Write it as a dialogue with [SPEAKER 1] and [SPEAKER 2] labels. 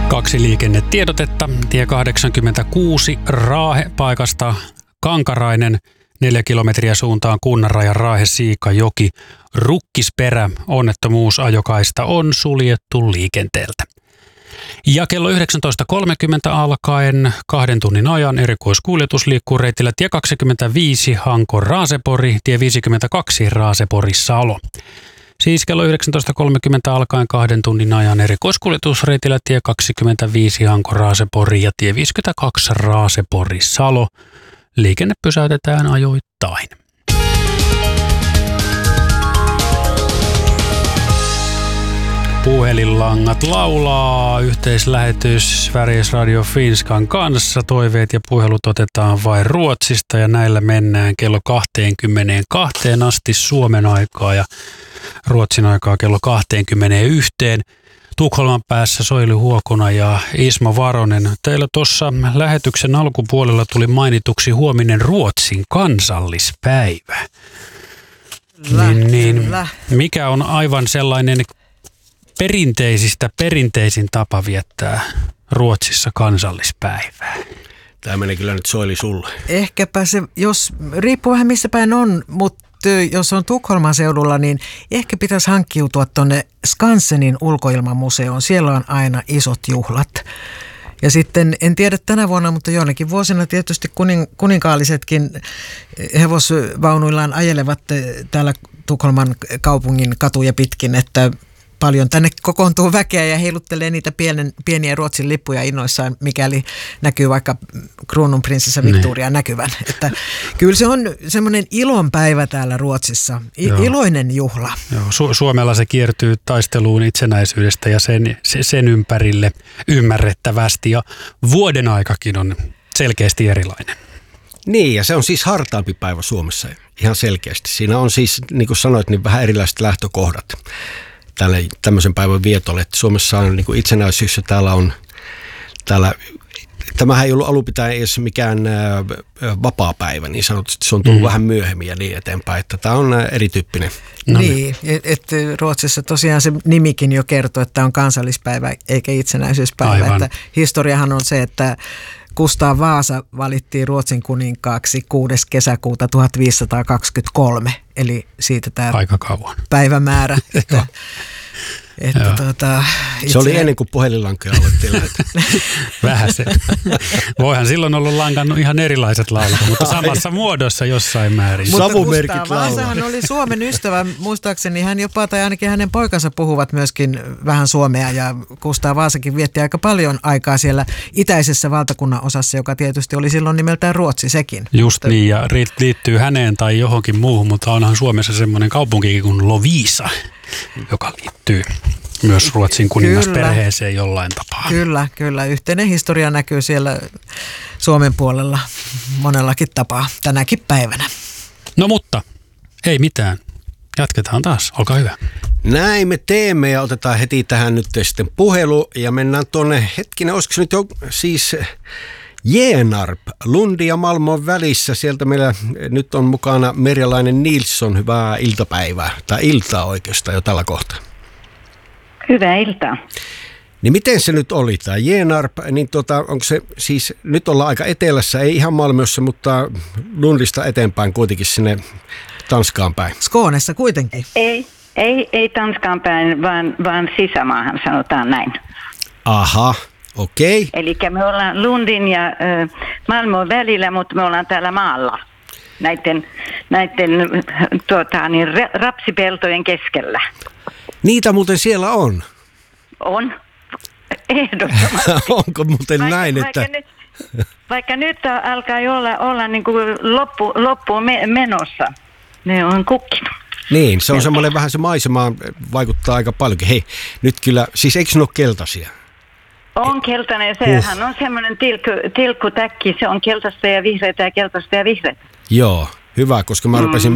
[SPEAKER 1] Kaksi liikennetiedotetta. Tie 86 Raahe paikasta Kankarainen 4 kilometriä suuntaan Kunnanrajan Raahe-Siikajoki. Rukkisperä onnettomuusajokaista on suljettu liikenteeltä. Ja kello 19.30 alkaen 2 tunnin ajan erikoiskuljetus liikkuu reitillä tie 25 Hanko-Raasepori, tie 52 Raasepori-Salo. Siis kello 19.30 alkaen 2 tunnin ajan erikoiskuljetus reitillä tie 25 Hanko-Raasepori ja tie 52 Raasepori-Salo. Liikenne pysäytetään ajoittain. Puhelinlangat laulaa, yhteislähetys Sveriges Radio Finskan kanssa. Toiveet ja puhelut otetaan vain Ruotsista ja näillä mennään kello 22 asti Suomen aikaa ja Ruotsin aikaa kello 21. Tukholman päässä Soili Huokona ja Ismo Varonen. Teillä tuossa lähetyksen alkupuolella tuli mainituksi huominen Ruotsin kansallispäivä. Kyllä. Mikä on aivan sellainen perinteisin tapa viettää Ruotsissa kansallispäivää?
[SPEAKER 2] Tämä menee kyllä nyt Soili sulle.
[SPEAKER 3] Ehkäpä se, jos riippuu vähän missä päin on, mutta jos on Tukholman seudulla, niin ehkä pitäisi hankkiutua tuonne Skansenin ulkoilmamuseoon. Siellä on aina isot juhlat. Ja sitten, en tiedä tänä vuonna, mutta joinakin vuosina tietysti kuninkaallisetkin hevosvaunuillaan ajelevat täällä Tukholman kaupungin katuja pitkin, että paljon tänne kokoontuu väkeä ja heiluttelee niitä pieniä Ruotsin lippuja innoissaan, mikäli näkyy vaikka kruununprinsessa Victoria näkyvän. Että kyllä se on semmoinen ilonpäivä täällä Ruotsissa, iloinen juhla.
[SPEAKER 1] Joo, Suomella se kiertyy taisteluun itsenäisyydestä ja sen ympärille ymmärrettävästi ja vuoden aikakin on selkeästi erilainen.
[SPEAKER 2] Niin, ja se on siis hartaampi päivä Suomessa ihan selkeästi. Siinä on siis, niin kuin sanoit, niin vähän erilaiset lähtökohdat tämmöisen päivän vietolle. Että Suomessa on niin kuin itsenäisyys ja tämähän ei ollut alun pitäen edes mikään vapaapäivä, niin sanotusti se on tullut vähän myöhemmin ja niin eteenpäin, että tämä on erityyppinen.
[SPEAKER 3] Niin, että Ruotsissa tosiaan se nimikin jo kertoo, että on kansallispäivä eikä itsenäisyyspäivä.
[SPEAKER 1] Aivan.
[SPEAKER 3] Että historiahan on se, että Kustaa Vaasa valittiin Ruotsin kuninkaaksi 6. kesäkuuta 1523, eli siitä tämä
[SPEAKER 1] aika kauan
[SPEAKER 3] päivämäärä.
[SPEAKER 2] Se oli ennen kuin puhelinlankoja alettiin lähetä.
[SPEAKER 1] Vähän se. Voihan silloin ollut lankannut ihan erilaiset laulut, mutta samassa muodossa jossain määrin.
[SPEAKER 3] Mutta Kustaa Vaasahan oli Suomen ystävä. Muistaakseni hän jopa, tai ainakin hänen poikansa puhuvat myöskin vähän suomea. Ja Kustaa Vaasakin vietti aika paljon aikaa siellä itäisessä valtakunnan osassa, joka tietysti oli silloin nimeltään Ruotsi sekin.
[SPEAKER 1] Just niin, ja liittyy häneen tai johonkin muuhun, mutta onhan Suomessa semmoinen kaupunki kuin Lovisa, joka liittyy myös Ruotsin kuningasperheeseen jollain tapaa.
[SPEAKER 3] Kyllä. Yhteinen historia näkyy siellä Suomen puolella monellakin tapaa tänäkin päivänä.
[SPEAKER 1] No mutta, ei mitään. Jatketaan taas. Olkaa hyvä.
[SPEAKER 2] Näin me teemme ja otetaan heti tähän nyt sitten puhelu ja mennään tuonne hetkinen, olisiko se nyt jo siis Genarp, Lundi ja Malmön välissä. Sieltä meillä nyt on mukana Merjalainen Nilsson. Hyvää iltapäivää, tai iltaa oikeastaan jo tällä kohtaa.
[SPEAKER 4] Hyvää iltaa.
[SPEAKER 2] Niin miten se nyt oli tämä Genarp, niin onko se siis, nyt ollaan aika etelässä, ei ihan Malmössä, mutta Lundista eteenpäin kuitenkin sinne Tanskaan päin.
[SPEAKER 3] Skånessa kuitenkin.
[SPEAKER 4] Ei Tanskaan päin, vaan sisämaahan, sanotaan näin.
[SPEAKER 2] Aha. Okei.
[SPEAKER 4] Eli me ollaan Lundin ja Malmön välillä, mutta me ollaan täällä maalla näiden rapsipeltojen keskellä.
[SPEAKER 2] Niitä muuten siellä on?
[SPEAKER 4] On, ehdottomasti.
[SPEAKER 2] Onko muuten näin, että
[SPEAKER 4] vaikka nyt alkaa olla niin kuin loppuun menossa, ne on kukkinut.
[SPEAKER 2] Niin, se on semmoinen vähän se maisema vaikuttaa aika paljonkin. Hei, nyt kyllä, siis eikö ne ole keltaisia?
[SPEAKER 4] On keltainen, sehän on semmoinen tilkkutäkki, se on keltaista ja vihreitä ja keltaista ja vihreitä.
[SPEAKER 2] Joo, hyvä, koska mä rupesin